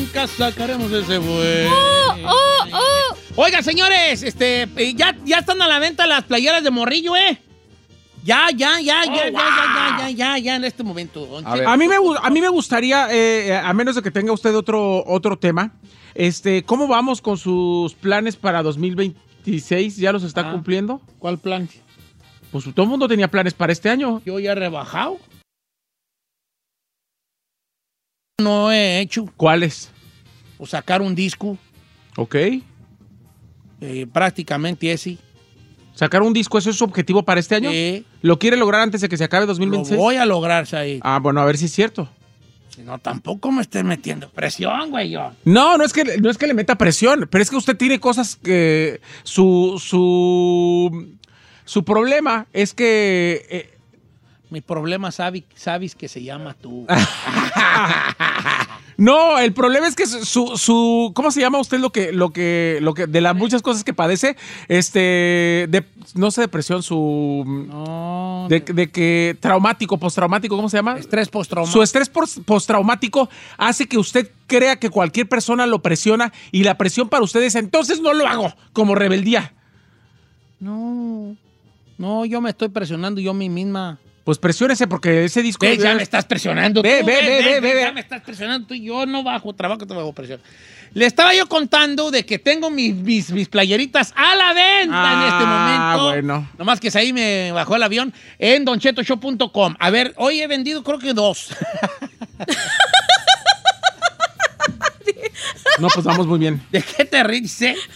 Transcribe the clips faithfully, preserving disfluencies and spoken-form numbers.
Nunca sacaremos ese güey. Oh, oh, oh. Oigan, señores, este, ya, ya están a la venta las playeras de morrillo, ¿eh? Ya, ya, ya, Oh, ya, wow. ya, ya, ya, ya, ya, en este momento. A, a, mí me, a mí me gustaría, eh, a menos de que tenga usted otro, otro tema, este, ¿cómo vamos con sus planes para dos mil veintiséis? ¿Ya los está ah, cumpliendo? ¿Cuál plan? Pues todo el mundo tenía planes para este año. Yo ya he rebajado. No he hecho. ¿Cuáles? O sacar un disco. Ok. Eh, prácticamente ese. ¿Sacar un disco, eso es su objetivo para este año? Eh, ¿Lo quiere lograr antes de que se acabe dos mil veintiséis? Lo voy a lograr, Said. Ah, bueno, a ver si es cierto. Si no, tampoco me estés metiendo presión, güey, yo. No, no es que, no es que le meta presión, pero es que usted tiene cosas que... Su... Su, su problema es que... Eh, Mi problema, sabes, sabes que se llama tú. No, el problema es que su, su, ¿cómo se llama usted lo que, lo que, lo que, de las muchas cosas que padece? Este, de, no sé, depresión, su, no, de, de que traumático, postraumático, ¿cómo se llama? Estrés postraumático. Su estrés postraumático hace que usted crea que cualquier persona lo presiona y la presión para usted es, entonces no lo hago, como rebeldía. No, no, yo me estoy presionando yo a mí misma. Pues presiónese porque ese disco... Ve, ya me estás presionando. Ve, tú, ve, ve, ve, ve, ve. Ya me estás presionando tú. Yo no bajo trabajo, te bajo presión. Le estaba yo contando de que tengo mis, mis, mis playeritas a la venta ah, en este momento. Bueno. Nomás que ahí me bajó el avión en don cheto show punto com. A ver, hoy he vendido creo que dos. No, pues vamos muy bien. ¿De qué te ríes?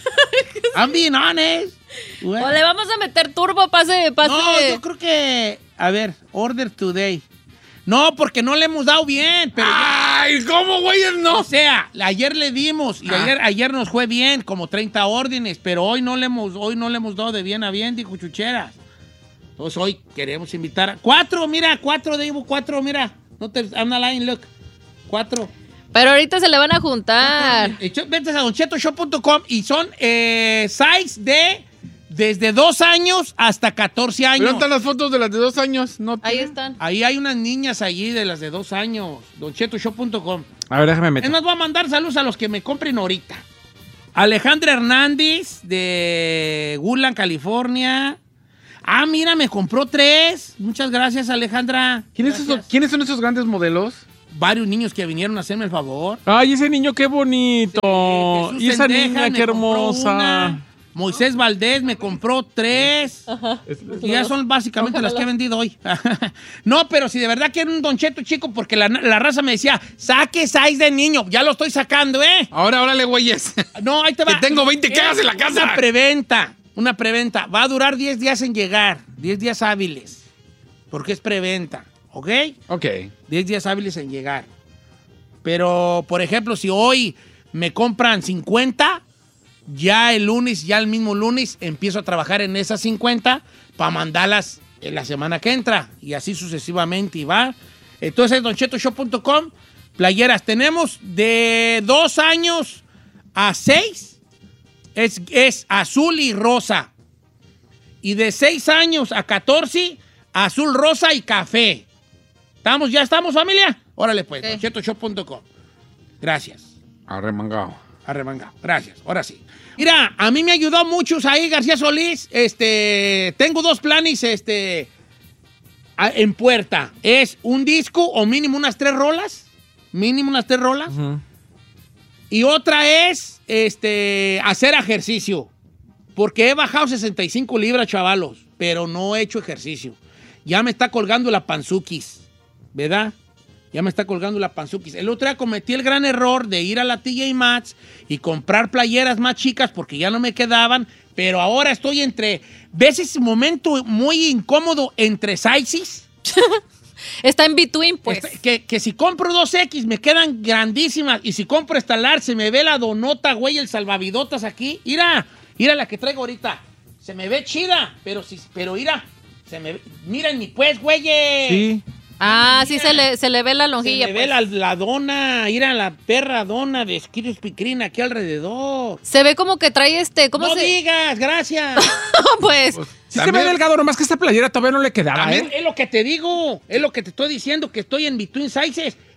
I'm being honest. O le vamos a meter turbo, pase, pase. No, yo creo que... A ver, order today. No, porque no le hemos dado bien. Pero ¡ay! ¿Cómo, güey? No. O sea, ayer le dimos y ah. ayer, ayer nos fue bien, como treinta órdenes, pero hoy no le hemos, hoy no le hemos dado de bien a bien, dijo Chucheras. Entonces hoy queremos invitar a... Cuatro, mira, cuatro, Davo, cuatro, mira. No te... I'm not lying, look. Cuatro. Pero ahorita se le van a juntar. Vete a don cheto show punto com y son eh, size de... Desde dos años hasta catorce años. ¿Dónde están las fotos de las de dos años? No Ahí están. Ahí hay unas niñas allí de las de dos años. don cheto show punto com. A ver, déjame meter. Es más, voy a mandar saludos a los que me compren ahorita. Alejandra Hernández de Woodland, California. Ah, mira, me compró tres. Muchas gracias, Alejandra. ¿Quiénes, Gracias. esos, ¿Quiénes son esos grandes modelos? Varios niños que vinieron a hacerme el favor. Ay, ese niño, qué bonito. Jesús Y esa Sendejas niña, me qué compró hermosa. una. Moisés Valdés me compró tres. Ajá. Y ya son básicamente las que he vendido hoy. No, pero si de verdad quieren un Don Cheto chico, porque la, la raza me decía, saque seis de niño. Ya lo estoy sacando, ¿eh? Ahora, órale, güeyes. No, ahí te va. Que tengo veinte cajas en la casa. Una preventa. Una preventa. Va a durar diez días en llegar. diez días hábiles. Porque es preventa. ¿Ok? Ok. diez días hábiles en llegar. Pero, por ejemplo, si hoy me compran cincuenta, ya el lunes, ya el mismo lunes, empiezo a trabajar en esas cincuenta para mandarlas en la semana que entra. Y así sucesivamente, y va. Entonces, don cheto show punto com, playeras. Tenemos de dos años a seis, es, es azul y rosa. Y de seis años a catorce, azul, rosa y café. ¿Estamos? ¿Ya estamos, familia? Órale, pues, Sí. don cheto show punto com. Gracias. Arremangado. Arremangado. Gracias. Ahora sí. Mira, a mí me ayudó mucho ahí García Solís. Este, tengo dos planes, este, a- en puerta. Es un disco o mínimo unas tres rolas. Mínimo unas tres rolas. Ujú. Y otra es, este, hacer ejercicio. Porque he bajado sesenta y cinco libras, chavalos, pero no he hecho ejercicio. Ya me está colgando la panzuquis, ¿verdad? Ya me está colgando la panzuquis. El otro día cometí el gran error de ir a la T J Maxx y comprar playeras más chicas porque ya no me quedaban, pero ahora estoy entre... ¿Ves ese momento muy incómodo entre sizes? Está en between, pues. Este, que, que si compro dos equis me quedan grandísimas y si compro esta large se me ve la donota, güey, el salvavidotas aquí. Mira, mira la que traigo ahorita. Se me ve chida, pero si, pero mira, se me ve- miren ni pues, güey. Sí. Ah, sí se le, se le ve la Se lonjilla, me pues. ve la, la dona, mira la perra dona de Skittle Picrina aquí alrededor. Se ve como que trae este, ¿cómo No se...? digas, gracias. Pues, Sí se ve También- delgado, nomás que esta playera todavía no le quedaba, También ¿eh? es lo que te digo, es lo que te estoy diciendo, que estoy en between sizes,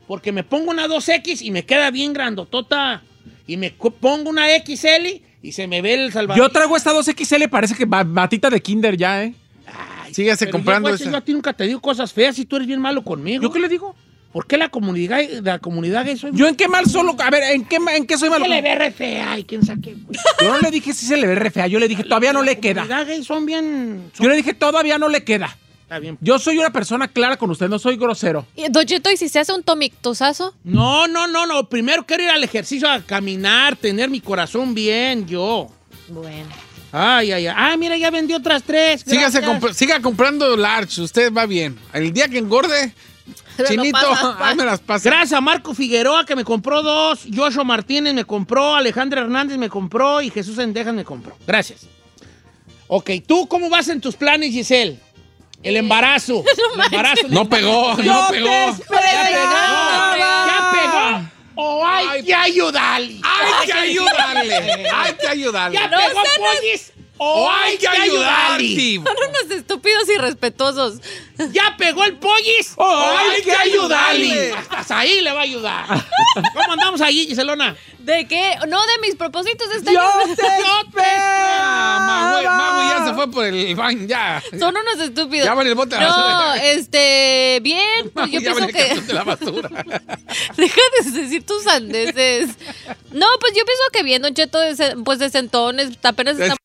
porque me pongo una dos equis y me queda bien grandotota. Y me co- pongo una equis ele y se me ve el salvavidas. Yo traigo esta dos equis ele, parece que ba- batita de kinder ya, ¿eh? Ay, Síguese pero comprando yo, guache, esa. yo a ti nunca te digo cosas feas y tú eres bien malo conmigo. ¿Yo qué le digo? ¿Por qué la comunidad, la comunidad gay soy ¿Yo en qué mal solo? A ver, ¿en qué, en qué soy malo? Se le ve re fea y quién sabe qué. Yo no le dije si se le ve re fea, yo le dije todavía no le queda. La comunidad gay son bien... son- Yo le dije todavía no le queda. Está bien. Yo soy una persona clara con usted, no soy grosero. Y, Don Cheto, ¿y si se hace un tomictosazo? No, no, no, no. Primero quiero ir al ejercicio, a caminar, tener mi corazón bien, yo. Bueno. Ay, ay, ay. Ah, mira, ya vendí otras tres. Sígase Gracias. comp- siga comprando large, usted va bien. El día que engorde, Pero Chinito, no pasa, pa. ahí me las pasa. Gracias a Marco Figueroa que me compró dos, Joshua Martínez me compró, Alejandra Hernández me compró y Jesús Sendejas me compró. Gracias. Ok, ¿tú cómo vas en tus planes, Giselle? El embarazo. El embarazo. No pegó, no pegó. ¿Ya pegó? ¿Ya pegó? ¿O hay Ay. que ayudarle? Hay que ayudarle, hay que ayudarle. ¿Ya No pegó, sean- Pollis? ¿O hay que ayudarle? Son unos estúpidos irrespetuosos. ¿Ya pegó el pollis? Oh, ¡O hay hay que que ayudarle! ayudarle. Hasta ahí le va a ayudar. ¿Cómo andamos ahí, Giselona? ¿De qué? No, de mis propósitos de este Yo año. te Ah, Magui, Magui ya se esperaba. fue por el baño, ya. Son unos estúpidos. Ya van el bote a la No, basura. este, bien, pues yo Ya pienso van el que... camión de la basura. Deja de decir tus sandeces. No, pues yo pienso que bien, Don Cheto, de ce- pues de centones, apenas está...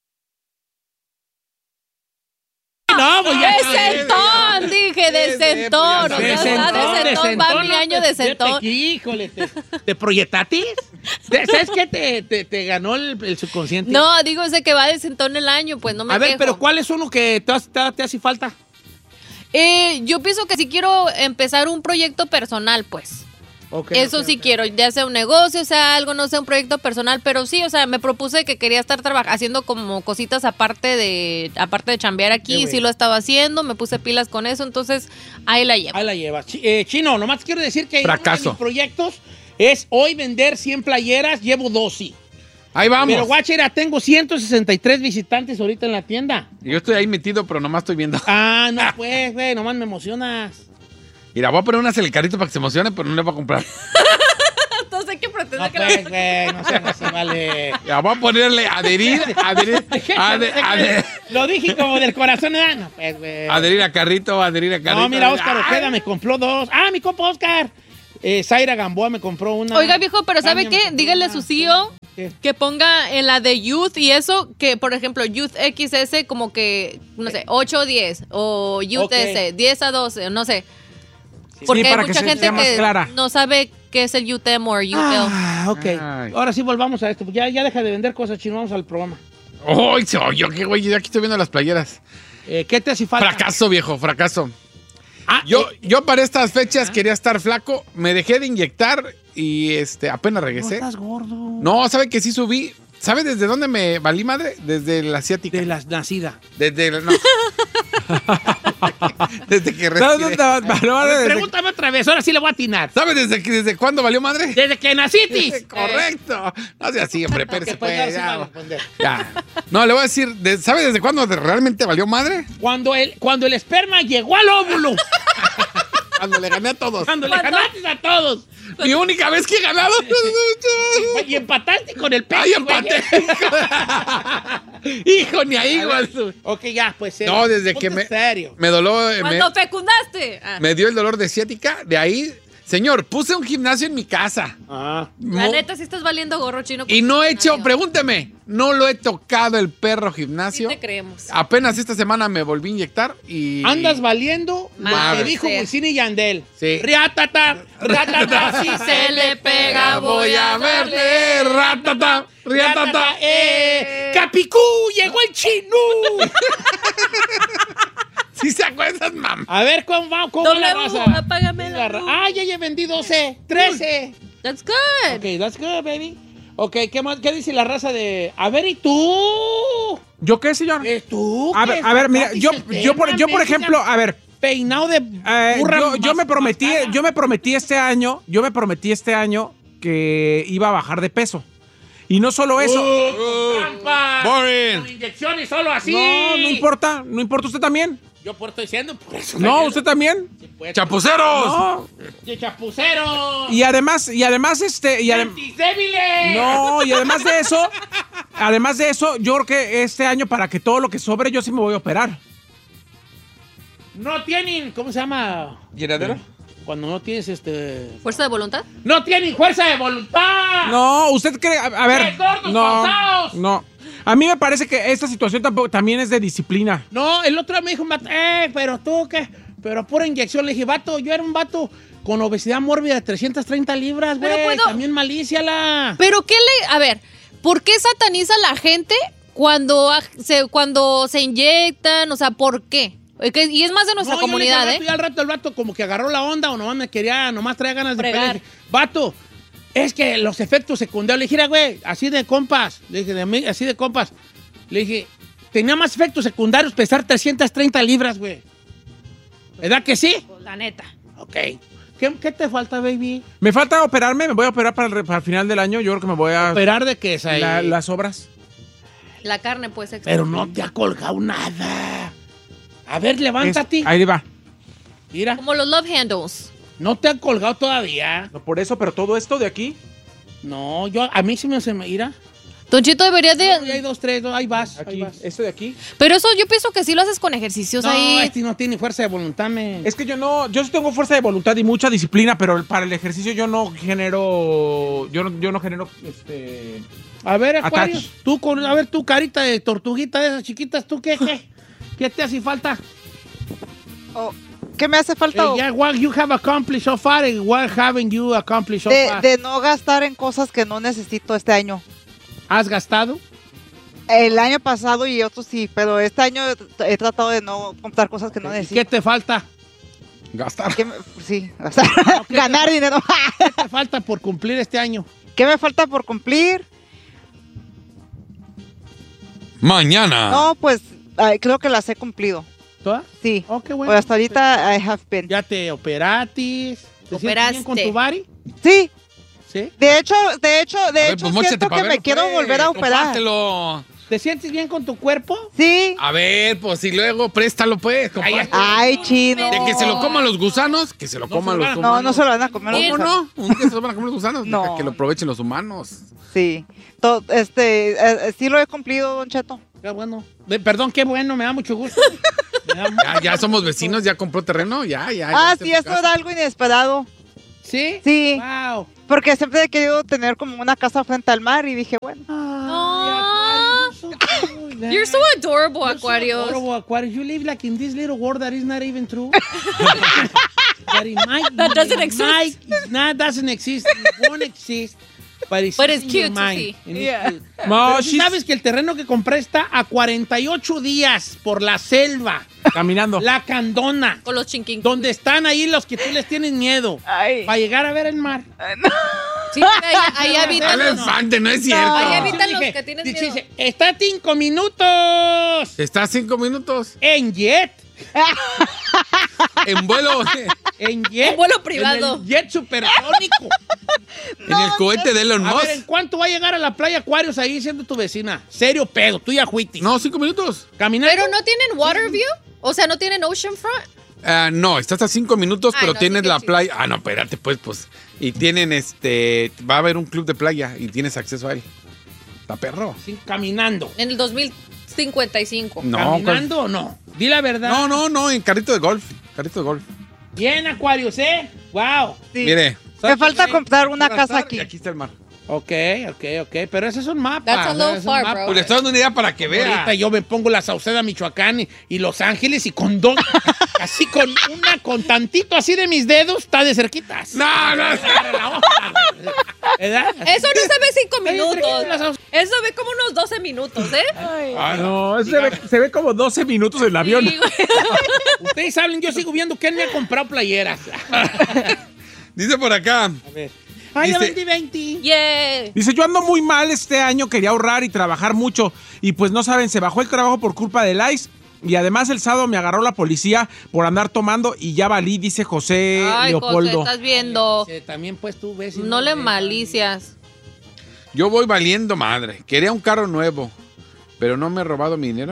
No, pues ya. ¡De centón! Dije, de Sí, centón. sí, O pues sea, ya está sé. de centón, va mi año de centón. Fíjate que, híjole, te, ¿te proyectatis? ¿Te- ¿Sabes qué? Te, te, te ganó el, el subconsciente. No, digo, sé que va de centón el año, pues no me A ver, quejo. pero ¿cuál es uno que te, te, te hace falta? Eh, yo pienso que si quiero empezar un proyecto personal, pues. Okay, Eso ok, sí ok. quiero, ya sea un negocio, sea algo, no sea un proyecto personal, pero sí, o sea, me propuse que quería estar traba- haciendo como cositas aparte de aparte de chambear Qué aquí, bueno. sí lo estaba haciendo, me puse pilas con eso, entonces ahí la llevo. Ahí la llevas. Chi- eh, Chino, nomás quiero decir que Fracaso. uno de mis proyectos es hoy vender cien playeras, llevo dos, sí. Ahí vamos. Pero, guachera, tengo ciento sesenta y tres visitantes ahorita en la tienda. Yo estoy ahí metido, pero nomás estoy viendo. Ah, no, pues, güey, nomás me emocionas. Mira, voy a poner unas en el carrito para que se emocione, pero no le voy a comprar. Entonces hay que pretender No, que la- pues, güey, no sean así, vale. Ya voy a ponerle adherir, adherir, ade- ade- Lo dije como del corazón, ¿eh? No, pues, güey. adherir a carrito, adherir a carrito. No, mira, Oscar Ay. Ojeda me compró dos. Ah, mi compa Oscar. Eh, Zaira Gamboa me compró una. Oiga, viejo, pero ¿sabe Tania me qué? compró Dígale a una. su C E O ¿Qué? que ponga en la de Youth y eso, que por ejemplo, Youth X S como que, no sé, ocho o diez, o Youth Ok. S, diez a doce, no sé. Porque Sí, hay para que mucha se- gente sea más que clara. no sabe qué es el U T M o U T L. Ah, ok. Ay. Ahora sí volvamos a esto. Ya, ya deja de vender cosas, Chino. Vamos al programa. ¡Ay, se oyó! ¿Qué güey? Ya aquí estoy viendo las playeras. Eh, ¿Qué te hace falta? Fracaso, viejo, fracaso. Ah, Yo, eh, yo para estas fechas quería estar flaco, me dejé de inyectar y este apenas no regresé. estás gordo. No, ¿sabe que sí subí? ¿Sabe desde dónde me valí madre? Desde la asiática. De la nacida. Desde el- no. Desde que ¿Sabes dónde respiré. va- va- va- desde- Pregúntame otra vez. Ahora sí le voy a atinar. ¿Sabe desde, que- desde cuándo valió madre? Desde que naciste. Correcto. No sea así, hombre, pero Ok, se pues, puede. ahora sí Ya, vale responder. ya. No, le voy a decir, de- ¿sabe desde cuándo de- realmente valió madre? Cuando el, cuando el esperma llegó al óvulo. Cuando le gané a todos. Cuando le ¿Cuándo? ganaste a todos. Mi única vez que he ganado. Y empataste con el pecho. ¡Ay, empaté! Hijo, ni ahí, güey. Ok, ya, pues. serio. No, desde Ponte que me. serio. Me doló. eh, Me, Cuando fecundaste. Ah, me dio el dolor de ciática. De ahí, señor, puse un gimnasio en mi casa. Ah. la Mo- neta, sí estás valiendo gorro chino. Y no he hecho, Nadie. pregúnteme, no lo he tocado el perro Sí gimnasio. te creemos. Apenas esta semana me volví a inyectar y. Andas valiendo lo Madre que dijo sea. Wisin y Yandel. Sí. Riatata, ratata, Si se le pega, Voy a verte, ratata, riatata. ratata, eh. Capicú, llegó el chino. ¿Sí se acuerdan, mamá? A ver, ¿cómo va, cómo va la W, raza? apágame la La ra- luz. Ah, ya, ya vendí doce, trece. That's good. Ok, that's good, baby. Ok, ¿qué más? ¿Qué dice la raza de...? A ver, ¿y tú? ¿Yo qué, señor? ¿Es tú? A que ver, a ver, mira, sacaste yo, el yo, por, tema, yo por Mexican ejemplo, a ver, Peinado de eh, burra yo, yo me mas- prometí, mascada. yo me prometí este año, yo me prometí este año que iba a bajar de peso. Y no solo eso. Uh, con trampa, boring. con inyecciones solo así. No, no importa, no importa usted también. Yo por estoy diciendo, por eso. No, ¿usted también? Sí, pues. ¡Chapuceros! No. ¡De chapucero! Y además, y además, este... Y adem- ¡Mentis débiles! No, y además de eso, además de eso, yo creo que este año, para que todo lo que sobre, yo sí me voy a operar. No tienen, ¿cómo se llama? ¿Llenadera? Cuando no tienes este... ¿Fuerza de voluntad? ¡No tienen fuerza de voluntad! No, usted cree, a, a ver, ¡Qué gordos no, pasados! no. A mí me parece que esta situación tampoco, también es de disciplina. No, el otro día me dijo un vato, eh, pero tú qué, pero pura inyección. Le dije, vato, yo era un vato con obesidad mórbida de trescientas treinta libras, Pero güey. puedo- También malicia la... ¿Pero qué le...? A ver, ¿por qué sataniza a la gente cuando aj- se, cuando se inyectan? O sea, ¿por qué? Es que- Y es más de nuestra No, yo le dije comunidad, al ¿eh? vato, y al rato el vato como que agarró la onda o nomás me quería, nomás traía ganas de Fregar. pelear. Le dije, vato, es que los efectos secundarios. Le dije, "Mira, güey, así de compas. Le dije, de mí, así de compas. Le dije, tenía más efectos secundarios pesar trescientas treinta libras, güey. ¿Verdad que sí? La neta. Ok. ¿Qué, qué te falta, baby? Me falta operarme, me voy a operar para el, re- para el final del año. Yo creo que me voy a... ¿Operar de qué es ahí? la- las obras. La carne, pues, extra. Pero no te ha colgado nada. A ver, levántate. Es- ahí va. Mira, Como los love handles. no te han colgado todavía. No, por eso, pero todo esto de aquí... No, yo, a mí sí me se me irá. Don Chito, deberías Ahí hay de... dos, tres, dos, ahí vas. ahí Aquí, vas. esto de aquí. Pero eso yo pienso que sí lo haces con ejercicios No, ahí. este no tiene fuerza de voluntad, men. Es que yo no, yo sí tengo fuerza de voluntad y mucha disciplina, pero para el ejercicio yo no genero, yo no, yo no genero, este... A ver, Acuario, Attach. tú con, a ver, tu carita de tortuguita de esas chiquitas, ¿tú qué, qué? ¿Qué te hace falta? Oh, ¿qué me hace falta? Eh, yeah, what you have accomplished so far and what haven't you accomplished so de, far? de no gastar en cosas que no necesito este año. ¿Has gastado? El año pasado y otros sí, pero este año he he tratado de no comprar cosas que no ¿Qué necesito. te falta? Gastar. ¿Qué me- sí, gastar. ¿qué Ganar dinero. ¿Qué te falta por cumplir este año? ¿Qué me falta por cumplir? Mañana. No, pues ay, creo que las he cumplido. ¿Todas? Sí. Oh, qué bueno. Pues hasta ahorita I have been. ¿Ya te operatis? ¿Te sientes Operaste. bien con tu body? Sí. ¿Sí? De hecho, de hecho, de A ver, hecho pues, móchate siento pa' que verlo, me quiero pues. volver a operar. Compártelo. ¿Te sientes bien con tu cuerpo? Sí. A ver, pues si luego préstalo, pues. compártelo. Ay, chino. De que se lo coman los gusanos, que se lo No coman se lo los van a- humanos. No, no se lo van a comer. los ¿Cómo gusanos. no? Un día se lo van a comer los gusanos. No. Deja que lo aprovechen los humanos. Sí. To- este, eh, eh, sí lo he cumplido, Don Cheto. Qué bueno. De- perdón, qué bueno, me da mucho gusto. Me da mu- Ya, ya somos vecinos, ya compró terreno, ya, ya. ya Ah, está sí, en su esto casa. era algo inesperado. ¿Sí? Sí. Wow. Porque siempre he querido tener como una casa frente al mar y dije, bueno. Aw. You're so adorable, Aquarius. Adorable, Aquarius. You live like in this little world that is not even true. that it might, That doesn't it exist. might- it's not, doesn't exist. It won't exist. But it's, But it's in your cute to mind. see. And it's Yeah. cute. No, Pero sí she's- sabes que el terreno que compré está a cuarenta y ocho días por la selva, Caminando. la Candona, Con los chinquín. donde están ahí los que tú les tienes miedo. Ay. Para llegar a ver el mar. Sí, ahí, ahí habitan los... Elefante, no es cierto. Ahí habitan Sí, los dije, que tienes dice, miedo. dice, está a cinco minutos Está a cinco minutos. en jet. En vuelo. En jet. En vuelo privado. En el jet supersónico. en el cohete de Elon A ver, ¿en Musk. cuánto va a llegar a la playa Aquarius ahí siendo tu vecina? Serio pedo, tú ya fuiste. No, cinco minutos. Caminando. Pero no tienen water view. O sea, no tienen oceanfront. Ah, no, estás a cinco minutos, Ay, pero no, tienes sí, la sí. playa. Ah, no, espérate, pues, pues. Y tienen este. Va a haber un club de playa y tienes acceso a él. Está perro. Sí, caminando. En el dos mil cincuenta y cinco. No, ¿Caminando o no? Di la verdad. No, no, no, en carrito de golf. Carrito de golf. Bien, Aquarius, ¿eh? Wow. Sí. Mire. Me falta comprar una Va a casa estar aquí. Y aquí está el mar. Ok, ok, ok. Pero ese es un mapa. That's a o sea, little es un far, mapa. bro. Pues le estoy dando una idea para que vea. Ahorita yo me pongo la Sauceda, Michoacán y, y Los Ángeles y con dos, así con una, con tantito así de mis dedos, está de cerquitas. No, no. La otra, güey. ¿Verdad? Eso no se ve cinco Ay, minutos. tranquila, Sauce. Eso ve como unos doce minutos, ¿eh? Ah, No, se ve, se ve como doce minutos en el avión. Sí, güey. Ustedes hablen, yo sigo viendo quién me ha comprado playeras. Dice por acá. A ver. Ay, ya Dice- vendí veinte. Yeah. Dice, yo ando muy mal este año, quería ahorrar y trabajar mucho. Y pues no saben, se bajó el trabajo por culpa del ICE. Y además el sábado me agarró la policía por andar tomando y ya valí, dice José Ay, José, Leopoldo. estás viendo. Eh, También pues tú ves. y No le ves. malicias. Yo voy valiendo madre. Quería un carro nuevo, pero no me he robado mi dinero.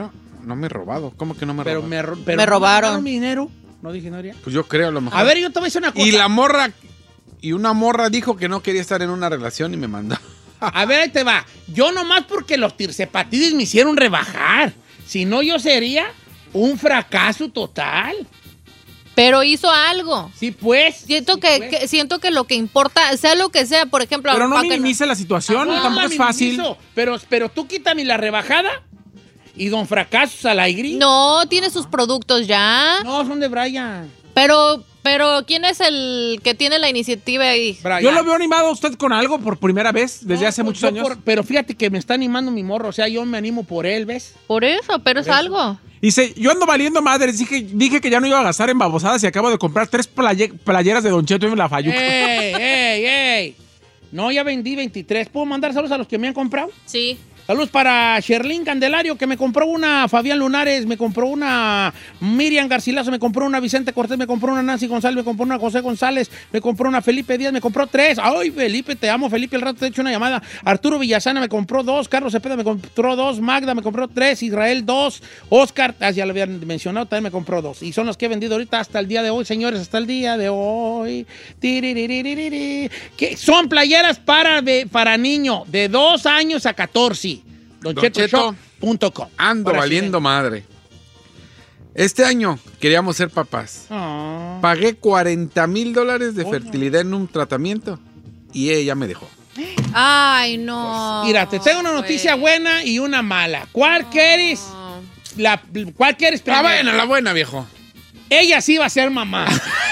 no me he robado. ¿Cómo que no me he Pero robado? me, ro- pero Me ¿no robaron. mi dinero? No dije no haría. Pues yo creo a lo mejor. A ver, yo te voy a decir una cosa. Y la morra, y una morra dijo que no quería estar en una relación y me mandó. A ver, ahí te va. Yo nomás porque los tirsepatidis me hicieron rebajar. Si no, yo sería un fracaso total. Pero hizo algo. Sí, pues. Siento sí, que, pues. que- siento que lo que importa, sea lo que sea, por ejemplo, Pero no para que minimice la situación, No, tampoco la es fácil. minimizo, Pero, pero tú quítame la rebajada y don fracasos al aire. No, tiene sus productos ya. No, son de Brian. Pero, pero ¿quién es el que tiene la iniciativa ahí? Brian. Yo lo veo animado a usted con algo por primera vez desde No, hace pues muchos yo años. por- pero fíjate que me está animando mi morro. O sea, yo me animo por él, ¿ves? Por eso, pero es eso. algo. Dice, yo ando valiendo madres, dije, dije que ya no iba a gastar en babosadas y acabo de comprar tres playe- playeras de Don Cheto en la Fayuca. ¡Ey, ey, ey! No, ya vendí veintitrés. ¿Puedo mandar saludos a los que me han comprado? Sí. Saludos para Sherlyn Candelario, que me compró una, Fabián Lunares, me compró una Miriam Garcilaso, me compró una Vicente Cortés, me compró una Nancy González, me compró una José González, me compró una Felipe Díaz, me compró tres. ¡Ay, Felipe, te amo, Felipe! El rato te he hecho una llamada. Arturo Villasana me compró dos, Carlos Cepeda me compró dos, Magda me compró tres, Israel dos, Oscar, ah, ya lo habían mencionado, también me compró dos. Y son los que he vendido ahorita hasta el día de hoy, señores, hasta el día de hoy. Tiririririri. Que son playeras para, be- para niño de dos años a catorce. Don Don Cheto Cheto, Shop punto com. Ando Ahora sí, valiendo madre. Este año queríamos ser papás. Ah. Pagué cuarenta mil dólares de Oye. fertilidad en un tratamiento y ella me dejó. Ay, no. Mira, te tengo una noticia güey. buena y una mala. ¿Cuál quieres? No. La, ¿Cuál quieres La primero? buena, la buena, viejo. Ella sí va a ser mamá.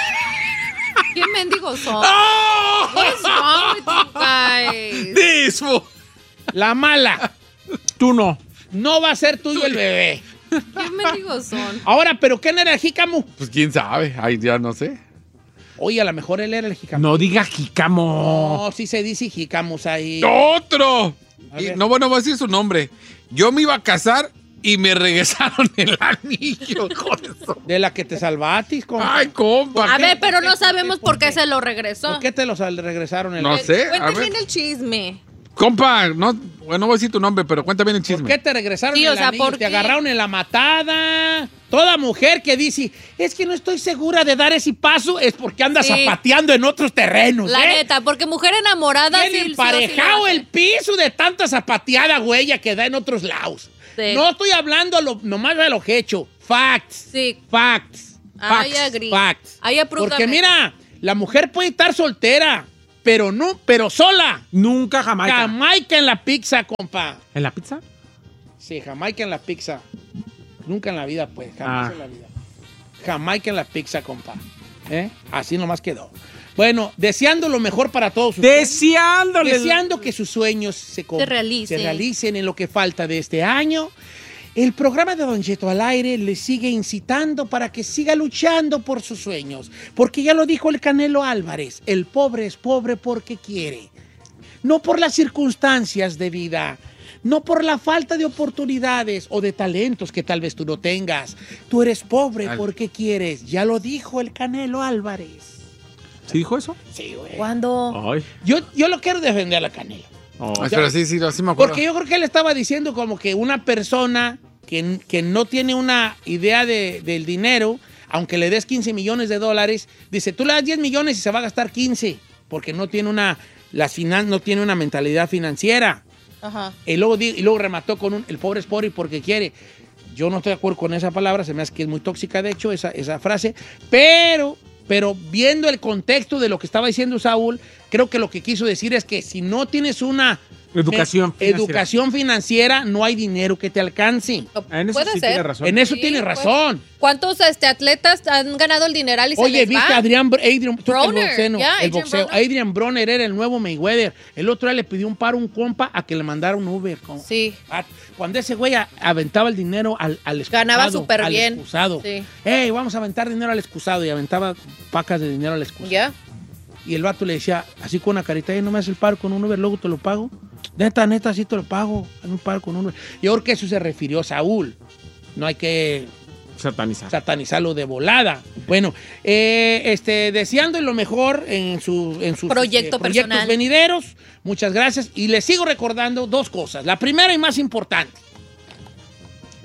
¿Qué mendigos son? ¡Oh! What's wrong with you guys? ¡Disfo! La mala. Tú no. No va a ser tuyo el bebé. ¿Qué mendigos son? Ahora, ¿pero quién era el jícamo? Pues quién sabe, ay, ya no sé. Oye, a lo mejor él era el jícamo. No diga jicamo. No, sí se dice jícamos ahí. ¡Otro! A Y ver. no, bueno, voy a decir su nombre. Yo me iba a casar y me regresaron el anillo, hijo de eso. De la que te salvatis, compa. Ay, compa. A ¿qué? ver, pero no sabemos ¿Por por qué qué? se lo regresó. ¿Por qué te los al- regresaron el No sé, a Cuenten ver. bien el chisme. Compa, no, bueno, no voy a decir tu nombre, pero cuenta bien el ¿Por chisme. qué te regresaron Sí, el o sea, anillo? ¿por Te qué? agarraron en la matada. Toda mujer que dice, es que no estoy segura de dar ese paso, es porque anda Sí. zapateando en otros terrenos, La ¿eh? neta, porque mujer enamorada Tiene sí, sí, emparejado sí, el piso de tanta zapateada huella que da en otros lados. Sí. No estoy hablando a lo- nomás de lo que he hecho. Facts. Sí. Facts. I Facts. agree. Facts. I approve Porque of it. mira, la mujer puede estar soltera, pero no, pero sola. Nunca Jamaica. Jamaica en la pizza, compa. ¿En la pizza? Sí, Jamaica en la pizza. Nunca en la vida, pues. Jamás Ah. en la vida. Jamaica en la pizza, compa. ¿Eh? Así nomás quedó. Bueno, deseando lo mejor para todos ustedes. Deseándole. Deseando que sus sueños se, com- Se realicen. se realicen en lo que falta de este año. El programa de Don Cheto al aire le sigue incitando para que siga luchando por sus sueños. Porque ya lo dijo el Canelo Álvarez, el pobre es pobre porque quiere. No por las circunstancias de vida, no por la falta de oportunidades o de talentos que tal vez tú no tengas. Tú eres pobre Al- porque quieres. Ya lo dijo el Canelo Álvarez. ¿Sí dijo eso? Sí, güey. ¿Cuándo? Ay. Yo, yo lo quiero defender a la Canelo. Oh. Ay, pero sí, sí, sí me acuerdo. Porque yo creo que él estaba diciendo como que una persona que, que no tiene una idea de- del dinero, aunque le des quince millones de dólares, dice, tú le das diez millones y se va a gastar quince, porque no tiene una, las finan no tiene una mentalidad financiera. Ajá. Y luego, di- y luego remató con un, el pobre es pobre porque quiere. Yo no estoy de acuerdo con esa palabra, se me hace que es muy tóxica, de hecho, esa, esa frase, pero... Pero viendo el contexto de lo que estaba diciendo Saúl, creo que lo que quiso decir es que si no tienes una Educación me- financiera. educación financiera, no hay dinero que te alcance. En eso Puede sí ser. tiene razón. En eso Sí, tiene pues. razón. ¿Cuántos este, atletas han ganado el dineral y se Oye, les viste va? a Adrián Br- Adrian, tú, el Broner, boxeo, no, ya, el Adrian boxeo. Broner. Adrian Broner era el nuevo Mayweather. El otro día le pidió un paro a un compa a que le mandara un Uber. Como- Sí. Ah, Cuando ese güey a- aventaba el dinero al, al excusado. Ganaba súper al bien. excusado. Sí. Hey, vamos a aventar dinero al excusado. Y aventaba pacas de dinero al excusado. ¿Ya? Y el vato le decía, así con una carita, "Ey, no me haces el paro con un Uber, luego te lo pago. Neta, neta, sí te lo pago. Hazme un paro con un Uber". Yo creo que eso se refirió a Saúl. No hay que Satanizar. satanizarlo de volada. Bueno, eh, este, deseando lo mejor en, su, en sus Proyecto eh, proyectos personal. venideros. Muchas gracias. Y les sigo recordando dos cosas. La primera y más importante.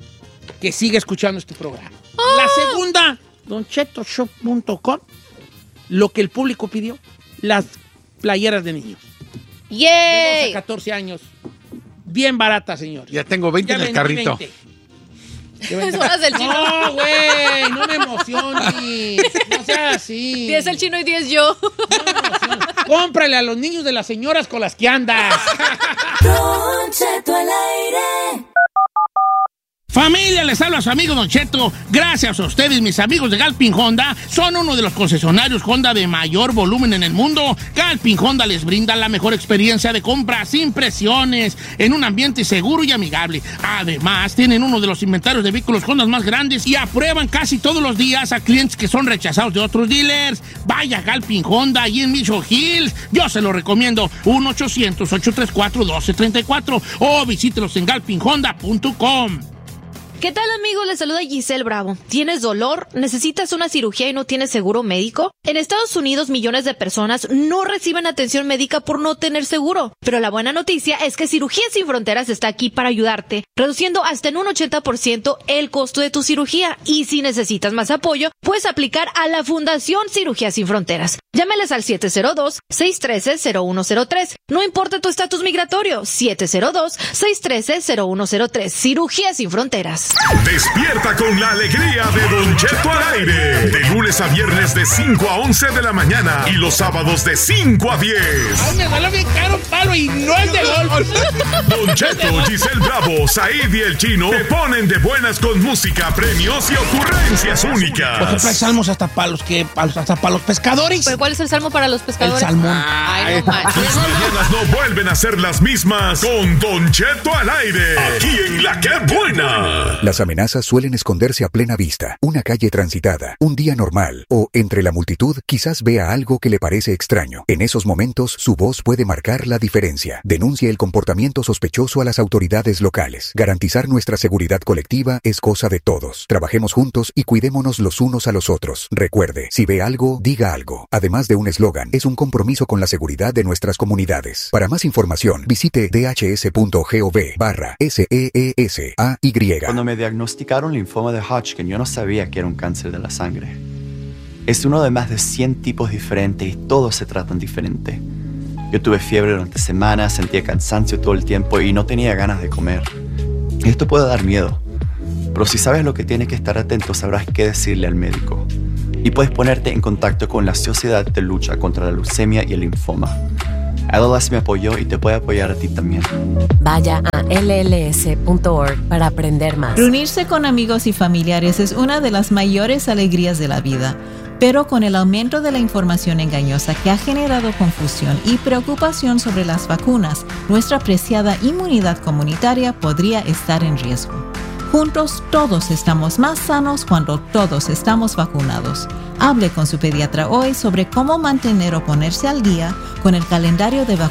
que siga escuchando este programa. Oh. La segunda, don cheto shop punto com, lo que el público pidió, las playeras de niños. ¡Yay! De doce a catorce años. Bien barata, señor. Ya tengo veinte ya en el carrito. Son las del chino. No, güey, no me emociones. No seas así. diez el chino y diez yo. No me emociones. Cómprale a los niños de las señoras con las que andas. Don Cheto al aire. Familia, les habla a su amigo Don Cheto. Gracias a ustedes, mis amigos de Galpin Honda, son uno de los concesionarios Honda de mayor volumen en el mundo. Galpin Honda les brinda la mejor experiencia de compra sin presiones, en un ambiente seguro y amigable. Además, tienen uno de los inventarios de vehículos Honda más grandes y aprueban casi todos los días a clientes que son rechazados de otros dealers. Vaya a Galpin Honda, allí en Mission Hills. Yo se lo recomiendo. uno ochocientos, ocho tres cuatro, uno dos tres cuatro o visítelos en galpin honda punto com. ¿Qué tal, amigos? Les saluda Giselle Bravo. ¿Tienes dolor? ¿Necesitas una cirugía y no tienes seguro médico? En Estados Unidos, millones de personas no reciben atención médica por no tener seguro. Pero la buena noticia es que Cirugías Sin Fronteras está aquí para ayudarte, reduciendo hasta en un ochenta por ciento el costo de tu cirugía. Y si necesitas más apoyo, puedes aplicar a la Fundación Cirugías Sin Fronteras. Llámeles al siete cero dos, seis uno tres, cero uno cero tres. No importa tu estatus migratorio, siete cero dos, seis uno tres, cero uno cero tres. Cirugías Sin Fronteras. Despierta con la alegría de Don Cheto al aire. De lunes a viernes de cinco a once de la mañana y los sábados de cinco a diez. Ay, me salió bien caro palo y no es de golf. Don Cheto, Giselle Bravo, Said y el Chino te ponen de buenas con música, premios y ocurrencias únicas. Por ejemplo, hay salmos hasta para los, que, hasta para los pescadores. ¿Pero cuál es el salmo para los pescadores? El salmón. Ay, no manches. Tus mañanas no vuelven a ser las mismas con Don Cheto al aire. Aquí en La Que Buena. Las amenazas suelen esconderse a plena vista. Una calle transitada, un día normal o entre la multitud quizás vea algo que le parece extraño. En esos momentos su voz puede marcar la diferencia. Denuncia el comportamiento sospechoso a las autoridades locales. Garantizar nuestra seguridad colectiva es cosa de todos. Trabajemos juntos y cuidémonos los unos a los otros. Recuerde, si ve algo, diga algo. Además de un eslogan, es un compromiso con la seguridad de nuestras comunidades. Para más información, visite d h s punto gov barra S E E S A Y. Cuando me diagnosticaron linfoma de Hodgkin, yo no sabía que era un cáncer de la sangre. Es uno de más de cien tipos diferentes y todos se tratan diferente. Yo tuve fiebre durante semanas, sentía cansancio todo el tiempo y no tenía ganas de comer. Esto puede dar miedo, pero si sabes lo que tienes que estar atento, sabrás qué decirle al médico. Y puedes ponerte en contacto con la Sociedad de Lucha contra la Leucemia y el Linfoma. L L S me apoyó y te puede apoyar a ti también. Vaya a L L S punto org para aprender más. Reunirse con amigos y familiares es una de las mayores alegrías de la vida. Pero con el aumento de la información engañosa que ha generado confusión y preocupación sobre las vacunas, nuestra preciada inmunidad comunitaria podría estar en riesgo. Juntos todos estamos más sanos cuando todos estamos vacunados. Hable con su pediatra hoy sobre cómo mantener o ponerse al día con el calendario de vacunación